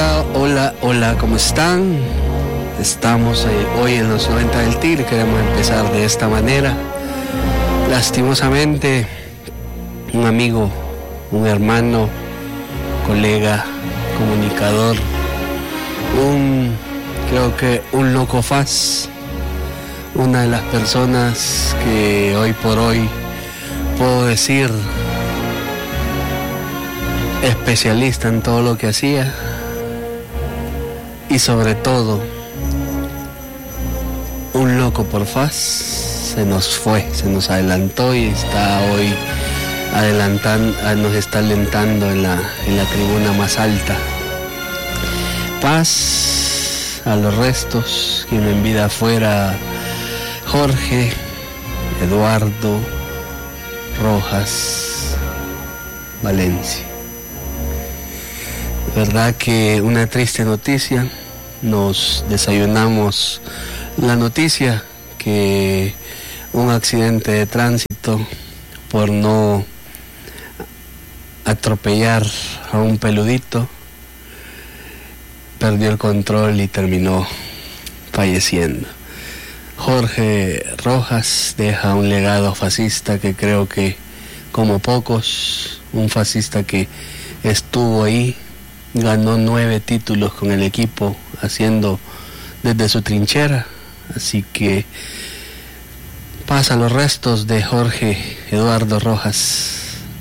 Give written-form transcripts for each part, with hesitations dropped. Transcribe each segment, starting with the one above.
Hola, ¿cómo están? Estamos hoy en los 90 del Tigre. Queremos empezar de esta manera. Lastimosamente, un amigo, un hermano, colega, comunicador, creo que un loco faz, una de las personas que hoy por hoy puedo decir especialista en todo lo que hacía, y sobre todo un loco por faz, se nos adelantó y está hoy nos está alentando en la tribuna más alta. Paz a los restos, quien en vida fuera Jorge Eduardo Rojas Valencia. Verdad que una triste noticia. Nos desayunamos la noticia que un accidente de tránsito por no atropellar a un peludito perdió el control y terminó falleciendo. Jorge Rojas deja un legado fascista que creo que como pocos, un fascista que estuvo ahí, ganó 9 títulos con el equipo haciendo desde su trinchera, así que pasa los restos de Jorge Eduardo Rojas,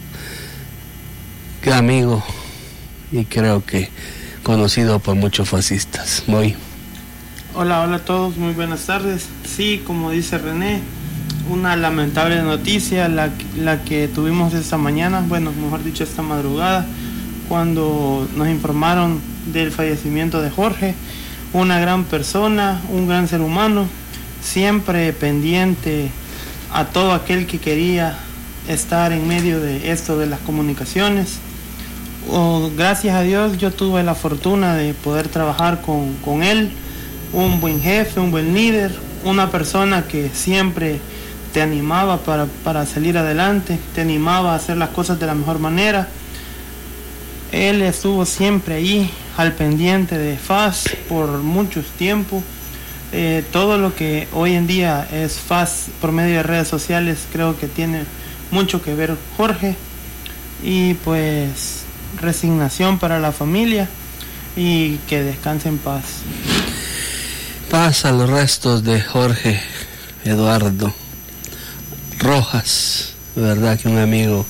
que amigo y creo que conocido por muchos fascistas. Hola a todos, muy buenas tardes. Sí, como dice René, una lamentable noticia la que tuvimos esta mañana, bueno, mejor dicho esta madrugada, cuando nos informaron del fallecimiento de Jorge, una gran persona, un gran ser humano, siempre pendiente a todo aquel que quería estar en medio de esto de las comunicaciones. Gracias a Dios yo tuve la fortuna de poder trabajar con él, un buen jefe, un buen líder, una persona que siempre te animaba para salir adelante, te animaba a hacer las cosas de la mejor manera. Él estuvo siempre ahí, al pendiente de FAS por muchos tiempos. Todo lo que hoy en día es FAS por medio de redes sociales, creo que tiene mucho que ver Jorge. Y pues, resignación para la familia y que descanse en paz. Paz a los restos de Jorge Eduardo Rojas, de verdad que un amigo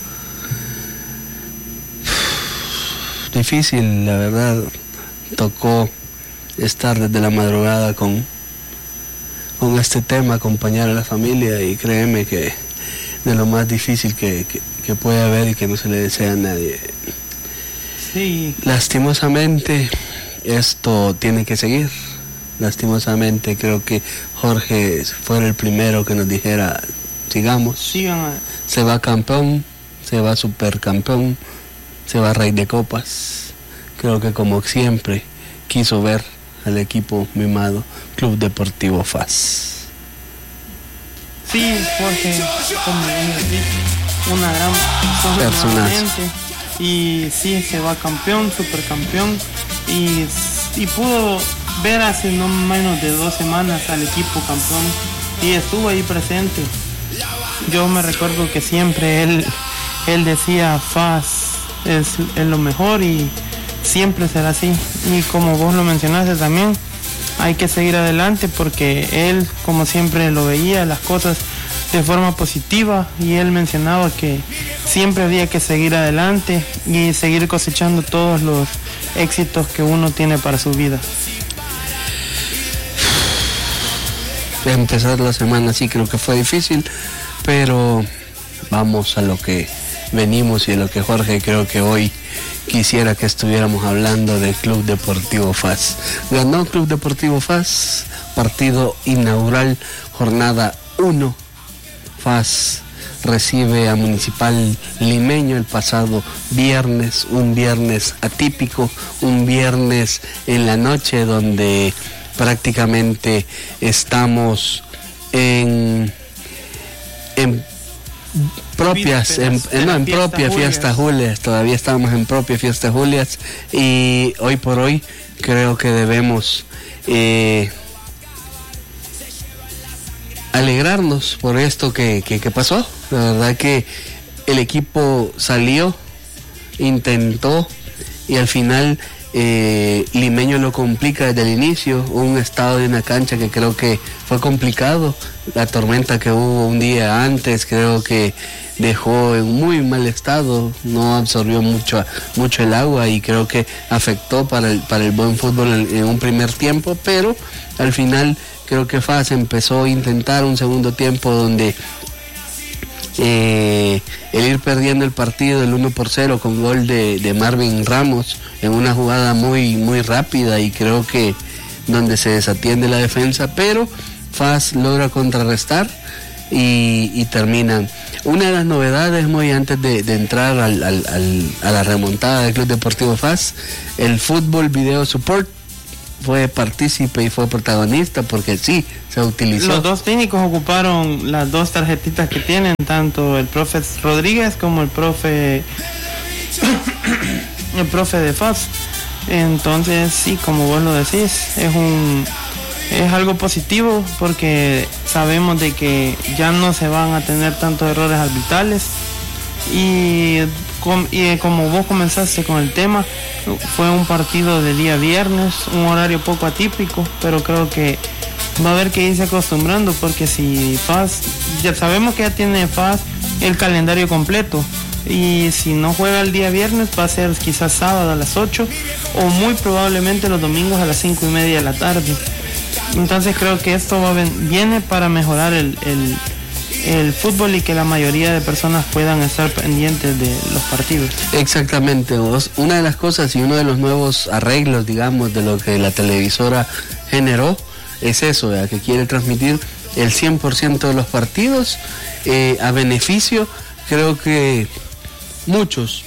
difícil, la verdad. Tocó estar desde la madrugada con este tema, acompañar a la familia, y créeme que de lo más difícil que puede haber y que no se le desea a nadie. Sí. Lastimosamente esto tiene que seguir. Lastimosamente creo que Jorge fuera el primero que nos dijera sigamos. Sigan. Se va campeón, se va supercampeón, se va rey de copas. Creo que como siempre quiso ver al equipo mimado Club Deportivo FAS. Sí, Jorge, como una gran persona, y sí, se va campeón, supercampeón, y pudo ver hace no menos de 2 semanas al equipo campeón y estuvo ahí presente. Yo me recuerdo que siempre él decía FAS es lo mejor y siempre será así. Y como vos lo mencionaste también, hay que seguir adelante porque él, como siempre, lo veía las cosas de forma positiva, y él mencionaba que siempre había que seguir adelante y seguir cosechando todos los éxitos que uno tiene para su vida. Empezar la semana sí creo que fue difícil, pero vamos a lo que venimos y a lo que Jorge creo que hoy quisiera que estuviéramos hablando del Club Deportivo FAS. Ganó Club Deportivo FAS, partido inaugural, jornada 1. FAS recibe a Municipal Limeño el pasado viernes, un viernes atípico, un viernes en la noche donde prácticamente estamos en propias, en propia Fiesta Julias, todavía estamos en propia Fiesta Julias, y hoy por hoy creo que debemos alegrarnos por esto que pasó. La verdad que el equipo salió, intentó, y al final Limeño lo complica desde el inicio. Un estado de una cancha que creo que fue complicado. La tormenta que hubo un día antes creo que dejó en muy mal estado, no absorbió mucho el agua, y creo que afectó para el buen fútbol en un primer tiempo, pero al final creo que FAS empezó a intentar un segundo tiempo donde el ir perdiendo el partido el 1-0 con gol de Marvin Ramos en una jugada muy rápida, y creo que donde se desatiende la defensa, pero FAS logra contrarrestar y terminan. Una de las novedades, muy antes de entrar a la remontada del Club Deportivo FAS, el Fútbol Video Support fue partícipe y fue protagonista, porque sí, se utilizó. Los dos técnicos ocuparon las dos tarjetitas que tienen, tanto el profe Rodríguez como el profe de FAS. Entonces sí, como vos lo decís, es algo positivo, porque sabemos de que ya no se van a tener tantos errores arbitrales, y como vos comenzaste con el tema, fue un partido de día viernes, un horario poco atípico, pero creo que va a haber que irse acostumbrando, porque si FAS, ya sabemos que ya tiene FAS el calendario completo, y si no juega el día viernes va a ser quizás sábado a las 8, o muy probablemente los domingos a las 5:30 de la tarde. Entonces creo que esto viene para mejorar el fútbol, y que la mayoría de personas puedan estar pendientes de los partidos. Exactamente. Una de las cosas y uno de los nuevos arreglos, digamos, de lo que la televisora generó es eso, ¿verdad? Que quiere transmitir el 100% de los partidos a beneficio. Creo que muchas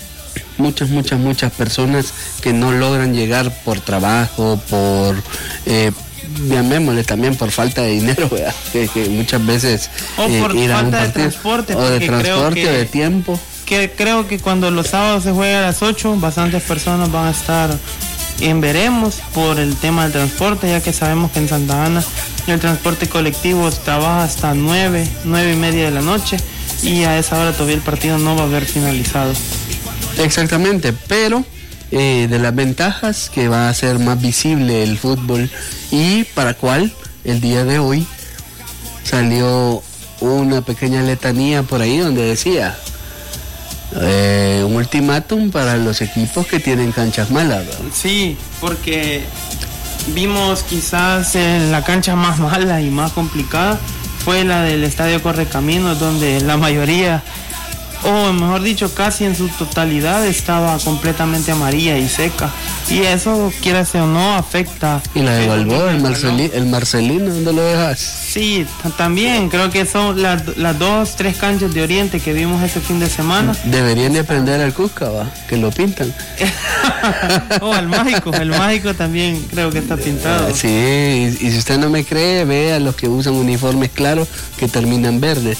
personas que no logran llegar por trabajo, por llamémosle también por falta de dinero, ¿verdad? Que muchas veces o por ir a un falta de partido, transporte, o de tiempo. Que creo que cuando los sábados se juega a las 8, bastantes personas van a estar en veremos por el tema del transporte, ya que sabemos que en Santa Ana el transporte colectivo trabaja hasta 9:30 de la noche, y a esa hora todavía el partido no va a haber finalizado. Exactamente, pero de las ventajas que va a ser más visible el fútbol, y para cual el día de hoy salió una pequeña letanía por ahí donde decía un ultimátum para los equipos que tienen canchas malas, ¿verdad? Sí, porque vimos quizás la cancha más mala y más complicada fue la del Estadio Correcaminos, donde la mayoría, o mejor dicho, casi en su totalidad estaba completamente amarilla y seca, y eso, quieras o no, afecta. Y la de Balboa, el Marcelino, ¿dónde lo dejas? Sí, también creo que son las 2-3 canchas de Oriente que vimos ese fin de semana. Deberían de aprender al Cusca, ¿va? Que lo pintan. El mágico también creo que está pintado. Sí, y si usted no me cree, vea los que usan uniformes claros que terminan verdes.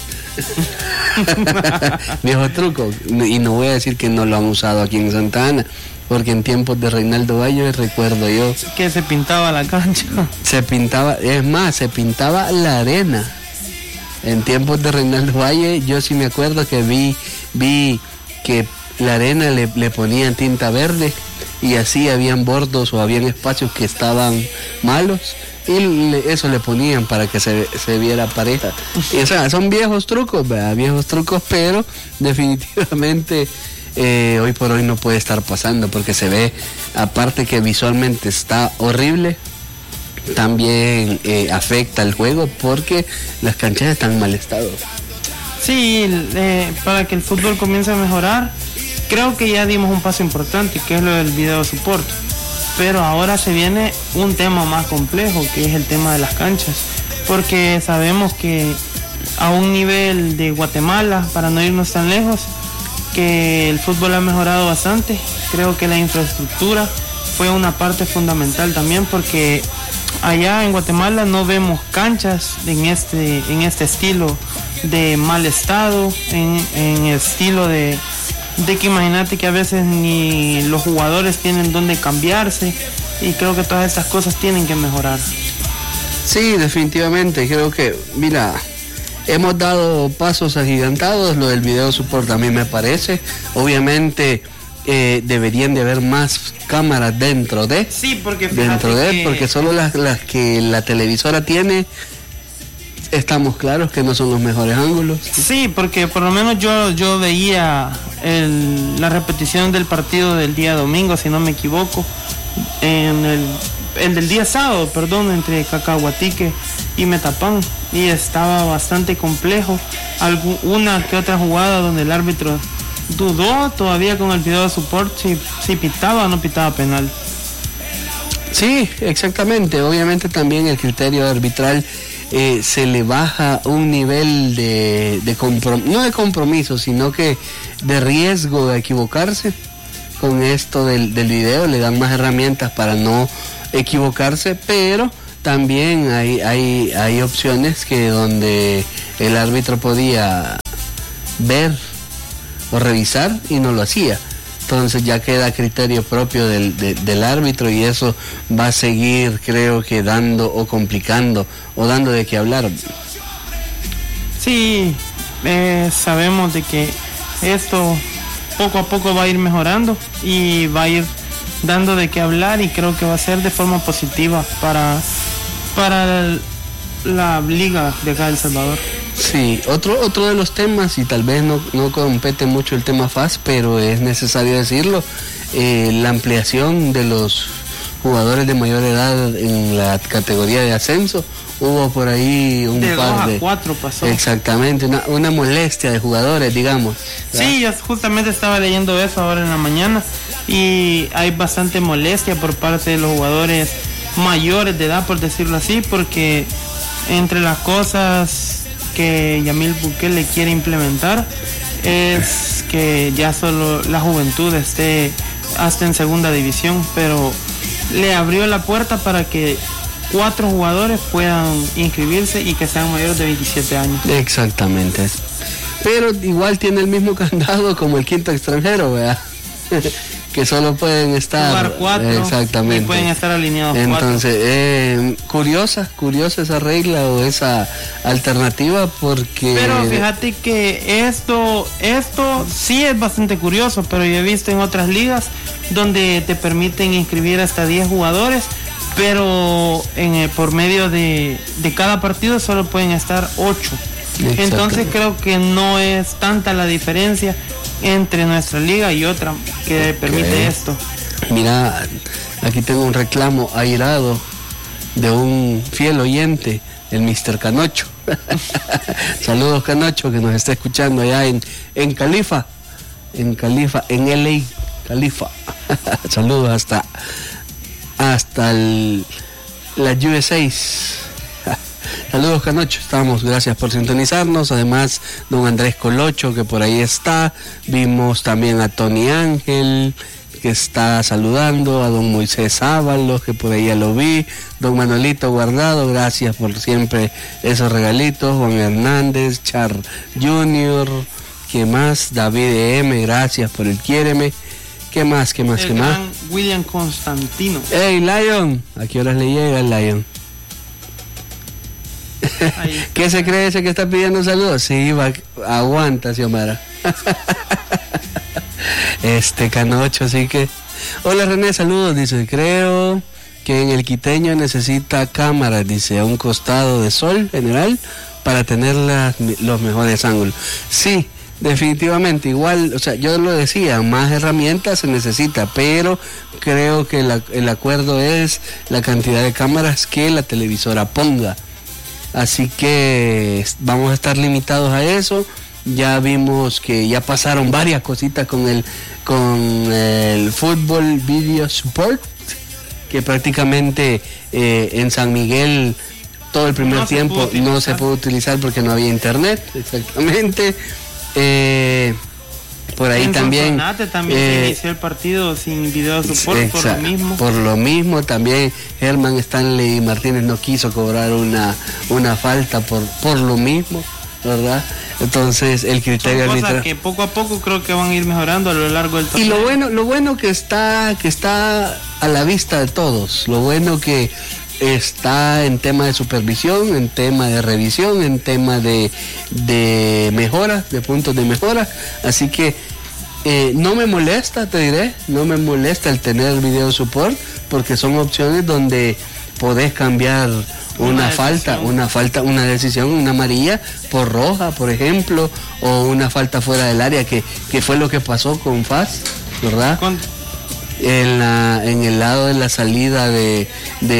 Viejo truco, y no voy a decir que no lo han usado aquí en Santa Ana, porque en tiempos de Reinaldo Valle recuerdo yo que se pintaba la cancha, se pintaba la arena. En tiempos de Reinaldo Valle yo sí me acuerdo que vi que la arena le ponían tinta verde, y así habían bordos o habían espacios que estaban malos, y eso le ponían para que se viera pareja. Y, o sea, son viejos trucos, ¿verdad? Viejos trucos, pero definitivamente hoy por hoy no puede estar pasando, porque se ve, aparte que visualmente está horrible, también afecta el juego, porque las canchas están en mal estado. Sí, para que el fútbol comience a mejorar, creo que ya dimos un paso importante, que es lo del video support. Pero ahora se viene un tema más complejo, que es el tema de las canchas, porque sabemos que a un nivel de Guatemala, para no irnos tan lejos, que el fútbol ha mejorado bastante. Creo que la infraestructura fue una parte fundamental también, porque allá en Guatemala no vemos canchas en este estilo de mal estado, en estilo de que imagínate que a veces ni los jugadores tienen dónde cambiarse, y creo que todas estas cosas tienen que mejorar. Sí, definitivamente, creo que, mira, hemos dado pasos agigantados. Lo del video support a mí me parece, obviamente deberían de haber más cámaras dentro de, sí, porque porque solo las que la televisora tiene, estamos claros que no son los mejores ángulos. Sí, porque por lo menos yo veía la repetición del partido del día domingo, si no me equivoco, el del día sábado, perdón, entre Cacahuatique y Metapán, y estaba bastante complejo. Una que otra jugada donde el árbitro dudó todavía con el video de support si pitaba o no pitaba penal. Sí, exactamente. Obviamente también el criterio arbitral se le baja un nivel no de compromiso, sino que de riesgo de equivocarse. Con esto del video le dan más herramientas para no equivocarse, pero también hay opciones que donde el árbitro podía ver o revisar y no lo hacía. Entonces ya queda a criterio propio del árbitro, y eso va a seguir, creo que dando o complicando o dando de qué hablar. Sí, sabemos de que esto poco a poco va a ir mejorando y va a ir dando de qué hablar, y creo que va a ser de forma positiva para la liga de acá de El Salvador. Sí, otro de los temas, y tal vez no compete mucho el tema FAS, pero es necesario decirlo, la ampliación de los jugadores de mayor edad en la categoría de ascenso. Hubo por ahí un par de 2 a 4 pasó. Exactamente, una molestia de jugadores, digamos, ¿verdad? Sí, yo justamente estaba leyendo eso ahora en la mañana, y hay bastante molestia por parte de los jugadores mayores de edad, por decirlo así, porque entre las cosas que Yamil Bukele quiere implementar es que ya solo la juventud esté hasta en segunda división, pero le abrió la puerta para que 4 jugadores puedan inscribirse y que sean mayores de 27 años. Exactamente. Pero igual tiene el mismo candado como el quinto extranjero, ¿verdad? Que solo pueden estar jugar 4. Exactamente. Y pueden estar alineados 4. Entonces, curiosa esa regla o esa alternativa, porque... Pero fíjate que esto sí es bastante curioso, pero yo he visto en otras ligas donde te permiten inscribir hasta 10 jugadores, pero por medio de cada partido solo pueden estar 8. Entonces creo que no es tanta la diferencia entre nuestra liga y otra que permite esto. Mira, aquí tengo un reclamo airado de un fiel oyente, el Mr. Canocho. Saludos, Canocho, que nos está escuchando allá en Califa, en LA, Califa. Saludos hasta la USA. Saludos, Canocho, gracias por sintonizarnos. Además, don Andrés Colocho, que por ahí está. Vimos también a Tony Ángel, que está saludando, a don Moisés Ábalos, que por ahí ya lo vi, don Manuelito Guardado, gracias por siempre esos regalitos, Juan Hernández, Char Junior, ¿qué más? David M, gracias por el quiéreme. ¿Qué más? William Constantino. Hey, Lion, ¿a qué horas le llega el Lion? ¿Qué se cree ese que está pidiendo saludos? Sí, aguanta, Xiomara. Canocho, así que... Hola, René, saludos, dice, creo que en el quiteño necesita cámaras, dice, a un costado de sol general para tener los mejores ángulos. Sí, definitivamente, igual, o sea, yo lo decía, más herramientas se necesita, pero creo que el acuerdo es la cantidad de cámaras que la televisora ponga. Así que vamos a estar limitados a eso. Ya vimos que ya pasaron varias cositas con el Fútbol Video Support, que prácticamente en San Miguel todo el primer tiempo no se pudo utilizar porque no había internet, exactamente. Por ahí también se inició el partido sin video support por lo mismo también Germán Stanley Martínez no quiso cobrar una falta por lo mismo. ¿verdad? Entonces el criterio son cosas arbitral que poco a poco creo que van a ir mejorando a lo largo del torneo. Y lo bueno que está a la vista de todos, lo bueno que está en tema de supervisión, en tema de revisión, en tema de mejora, de puntos de mejora, así que no me molesta, te diré, no me molesta el tener video support, porque son opciones donde podés cambiar una decisión, una amarilla por roja, por ejemplo, o una falta fuera del área, que fue lo que pasó con FAS, ¿verdad? En el lado de la salida de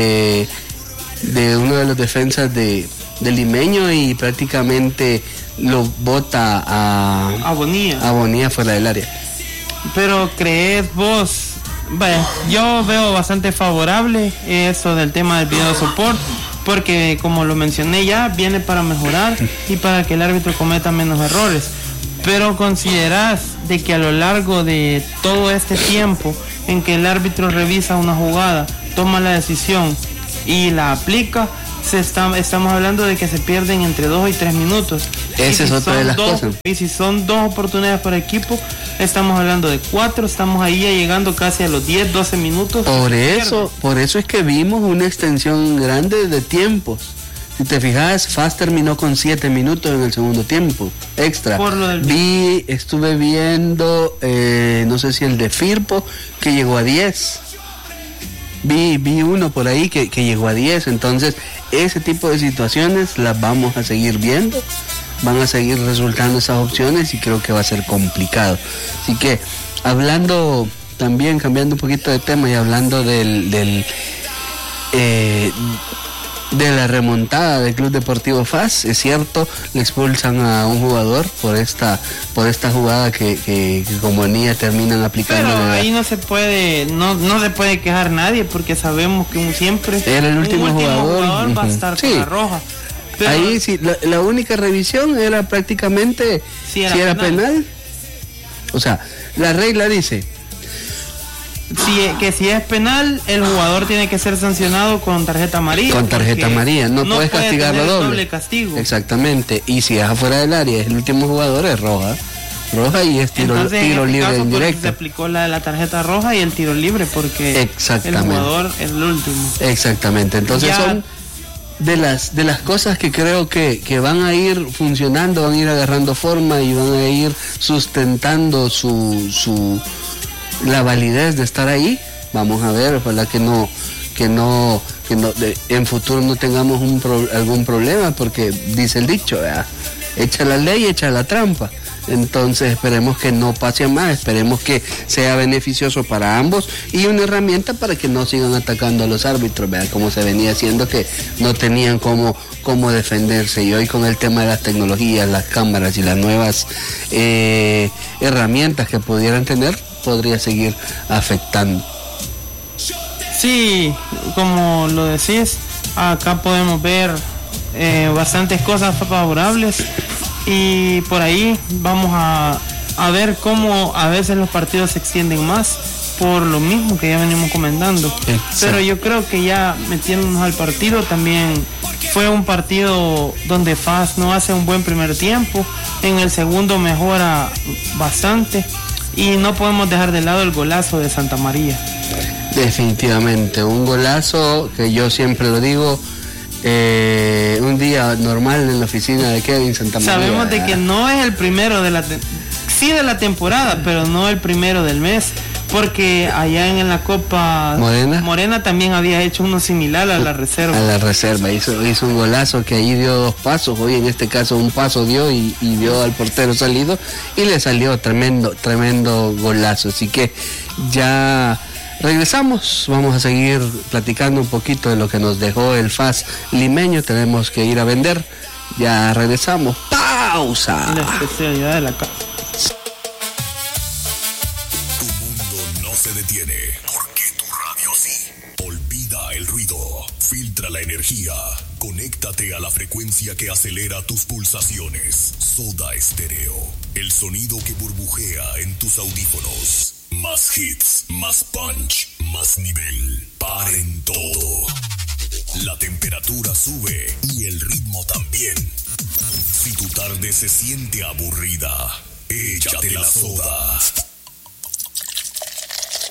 uno de los defensas del Limeño, y prácticamente lo bota a Bonilla fuera del área. Pero ¿crees vos? Vaya, yo veo bastante favorable eso del tema del video support, porque como lo mencioné ya, viene para mejorar y para que el árbitro cometa menos errores. Pero ¿considerás de que a lo largo de todo este tiempo en que el árbitro revisa una jugada, toma la decisión y la aplica, estamos hablando de que se pierden entre 2 y 3 minutos? Esa es otra de las cosas. Y si son 2 oportunidades por equipo, estamos hablando de 4, estamos ahí ya llegando casi a los 10, 12 minutos. Por eso es que vimos una extensión grande de tiempos. Si te fijas, FAS terminó con 7 minutos en el segundo tiempo, extra. Estuve viendo, no sé si el de Firpo, que llegó a 10. Vi uno por ahí que llegó a 10, entonces ese tipo de situaciones las vamos a seguir viendo, van a seguir resultando esas opciones, y creo que va a ser complicado. Así que hablando también, cambiando un poquito de tema y hablando de la remontada del Club Deportivo FAS, es cierto, le expulsan a un jugador por esta jugada que como niña terminan aplicando. Pero ahí no se puede quejar nadie, porque sabemos que siempre era el último jugador va a estar con la roja. Pero ahí sí, la única revisión era prácticamente si era penal. O sea, la regla dice si es penal, el jugador tiene que ser sancionado con tarjeta amarilla. Con tarjeta amarilla, no puedes castigarlo doble castigo. Exactamente, y si es afuera del área, es el último jugador, es roja y es tiro libre en directo. Se aplicó la tarjeta roja y el tiro libre, porque el jugador es el último. Exactamente, entonces son de las cosas que creo que van a ir funcionando, van a ir agarrando forma y van a ir sustentando la validez de estar ahí. Vamos a ver, ojalá que en futuro no tengamos algún problema, porque dice el dicho, ¿verdad? Echa la ley, echa la trampa. Entonces esperemos que no pase más, esperemos que sea beneficioso para ambos y una herramienta para que no sigan atacando a los árbitros, ¿verdad? Como se venía haciendo, que no tenían cómo defenderse, y hoy con el tema de las tecnologías, las cámaras y las nuevas herramientas que pudieran tener, podría seguir afectando. Sí, como lo decís, acá podemos ver bastantes cosas favorables, y por ahí vamos a ver cómo a veces los partidos se extienden más por lo mismo que ya venimos comentando. Exacto. Pero yo creo que ya metiéndonos al partido, también fue un partido donde FAS no hace un buen primer tiempo, en el segundo mejora bastante, y no podemos dejar de lado el golazo de Santa María. Definitivamente, un golazo que yo siempre lo digo, un día normal en la oficina de Kevin Santa María. Sabemos de que no es el primero de la temporada, pero no el primero del mes, porque allá en la Copa Morena también había hecho uno similar a la reserva. Hizo un golazo que ahí dio 2 pasos, hoy en este caso un paso dio y vio al portero salido y le salió tremendo golazo. Así que ya regresamos, vamos a seguir platicando un poquito de lo que nos dejó el FAS Limeño. Tenemos que ir a vender, ya regresamos. ¡Pausa! La especialidad de la casa. Filtra la energía. Conéctate a la frecuencia que acelera tus pulsaciones. Soda Estéreo. El sonido que burbujea en tus audífonos. Más hits, más punch, más nivel. Paren todo. La temperatura sube y el ritmo también. Si tu tarde se siente aburrida, échate la soda.